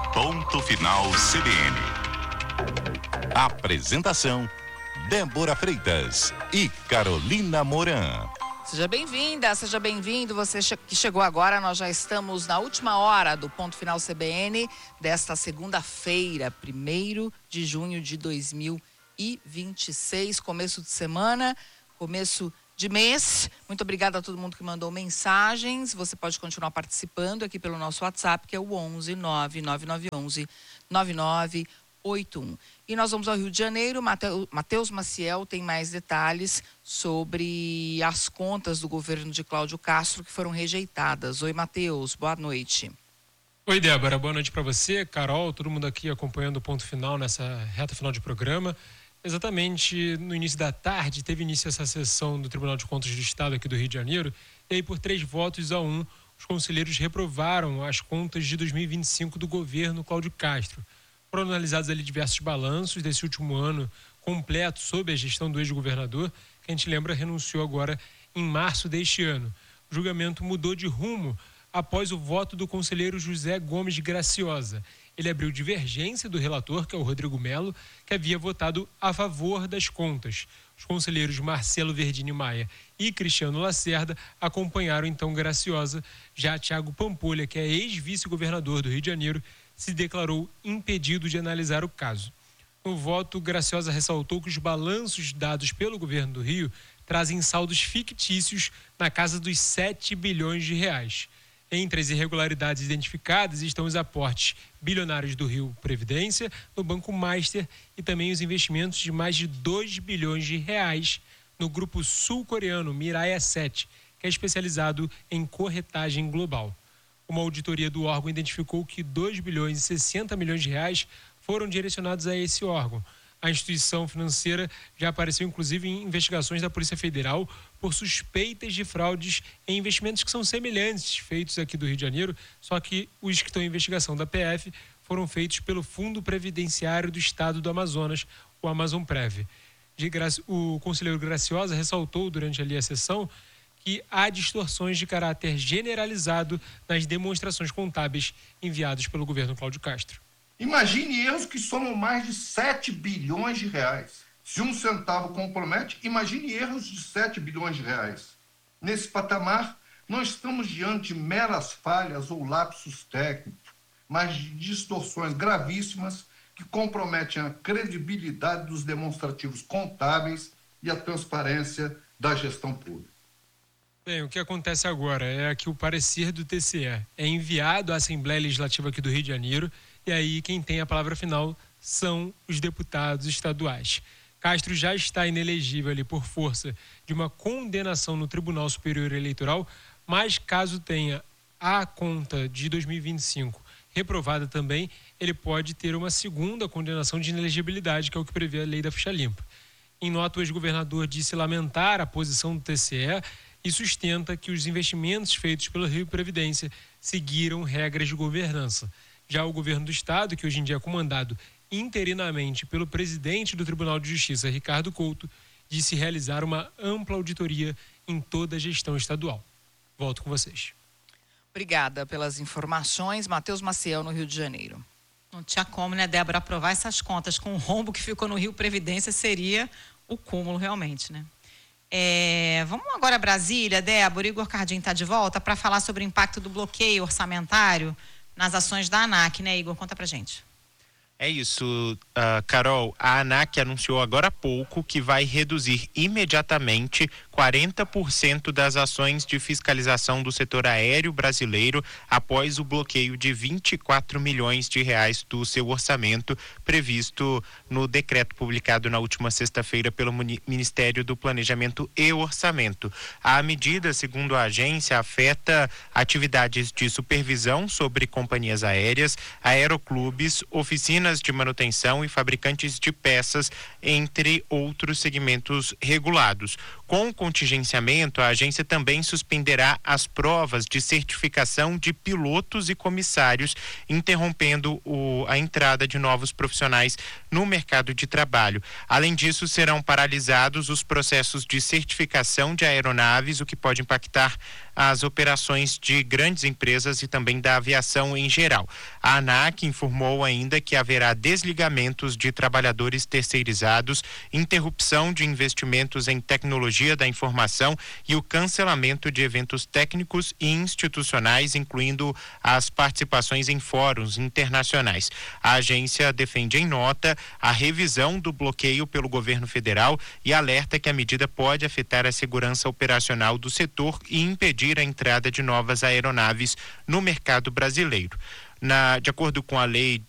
Ponto Final CBN. Apresentação: Débora Freitas e Carolina Moran. Seja bem-vinda, seja bem-vindo. Você que chegou agora, nós já estamos na última hora do Ponto Final CBN desta segunda-feira, 1º de junho de 2026. Começo de semana, começo de mês. Muito obrigada a todo mundo que mandou mensagens. Você pode continuar participando aqui pelo nosso WhatsApp, que é o 11 99911 9981. E nós vamos ao Rio de Janeiro. Matheus Maciel tem mais detalhes sobre as contas do governo de Cláudio Castro que foram rejeitadas. Oi, Matheus, boa noite. Oi, Débora, boa noite para você, Carol, todo mundo aqui acompanhando o Ponto Final nessa reta final de programa. Exatamente no início da tarde teve início essa sessão do Tribunal de Contas do Estado aqui do Rio de Janeiro, e aí por 3-1, os conselheiros reprovaram as contas de 2025 do governo Cláudio Castro. Foram analisados ali diversos balanços desse último ano completo sob a gestão do ex-governador, que a gente lembra renunciou agora em março deste ano. O julgamento mudou de rumo após o voto do conselheiro José Gomes de Graciosa. Ele abriu divergência do relator, que é o Rodrigo Melo, que havia votado a favor das contas. Os conselheiros Marcelo Verdini Maia e Cristiano Lacerda acompanharam então Graciosa. Já Thiago Pampolha, que é ex-vice-governador do Rio de Janeiro, se declarou impedido de analisar o caso. No voto, Graciosa ressaltou que os balanços dados pelo governo do Rio trazem saldos fictícios na casa dos 7 bilhões de reais. Entre as irregularidades identificadas estão os aportes bilionários do Rio Previdência, no Banco Master, e também os investimentos de mais de 2 bilhões de reais no grupo sul-coreano Mirai Asset, que é especializado em corretagem global. Uma auditoria do órgão identificou que 2 bilhões e 60 milhões de reais foram direcionados a esse órgão. A instituição financeira já apareceu, inclusive, em investigações da Polícia Federal por suspeitas de fraudes em investimentos que são semelhantes, feitos aqui do Rio de Janeiro, só que os que estão em investigação da PF foram feitos pelo Fundo Previdenciário do Estado do Amazonas, o Amazonprev. O conselheiro Graciosa ressaltou durante ali a sessão que há distorções de caráter generalizado nas demonstrações contábeis enviadas pelo governo Cláudio Castro. Imagine erros que somam mais de 7 bilhões de reais. Se 1 centavo compromete, imagine erros de 7 bilhões de reais. Nesse patamar, não estamos diante de meras falhas ou lapsos técnicos, mas de distorções gravíssimas que comprometem a credibilidade dos demonstrativos contábeis e a transparência da gestão pública. Bem, o que acontece agora é que o parecer do TCE é enviado à Assembleia Legislativa aqui do Rio de Janeiro, e aí quem tem a palavra final são os deputados estaduais. Castro já está inelegível ali por força de uma condenação no Tribunal Superior Eleitoral, mas caso tenha a conta de 2025 reprovada também, ele pode ter uma segunda condenação de inelegibilidade, que é o que prevê a lei da ficha limpa. Em nota, o ex-governador disse lamentar a posição do TCE e sustenta que os investimentos feitos pelo Rio Previdência seguiram regras de governança. Já o governo do estado, que hoje em dia é comandado interinamente pelo presidente do Tribunal de Justiça, Ricardo Couto, disse realizar uma ampla auditoria em toda a gestão estadual. Volto com vocês. Obrigada pelas informações. Matheus Maciel, no Rio de Janeiro. Não tinha como, né, Débora, aprovar essas contas com o rombo que ficou no Rio Previdência seria o cúmulo realmente, né? Vamos agora a Brasília, Débora. Igor Cardin está de volta para falar sobre o impacto do bloqueio orçamentário nas ações da ANAC, né, Igor? Conta pra gente. É isso, Carol. A ANAC anunciou agora há pouco que vai reduzir imediatamente 40% das ações de fiscalização do setor aéreo brasileiro após o bloqueio de 24 milhões de reais do seu orçamento previsto no decreto publicado na última sexta-feira pelo Ministério do Planejamento e Orçamento. A medida, segundo a agência, afeta atividades de supervisão sobre companhias aéreas, aeroclubes, oficinas de manutenção e fabricantes de peças, entre outros segmentos regulados. Com o contingenciamento, a agência também suspenderá as provas de certificação de pilotos e comissários, interrompendo a entrada de novos profissionais no mercado de trabalho. Além disso, serão paralisados os processos de certificação de aeronaves, o que pode impactar as operações de grandes empresas e também da aviação em geral. A ANAC informou ainda que haverá desligamentos de trabalhadores terceirizados, interrupção de investimentos em tecnologia da informação e o cancelamento de eventos técnicos e institucionais, incluindo as participações em fóruns internacionais. A agência defende em nota a revisão do bloqueio pelo governo federal e alerta que a medida pode afetar a segurança operacional do setor e impedir a entrada de novas aeronaves no mercado brasileiro. De acordo com a lei